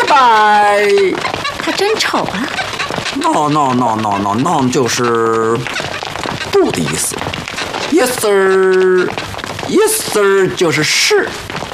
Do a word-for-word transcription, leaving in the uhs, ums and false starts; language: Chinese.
拜。 他真丑啊 ！No no no no no no 就是不的意思。Yes sir，Yes sir 就是是。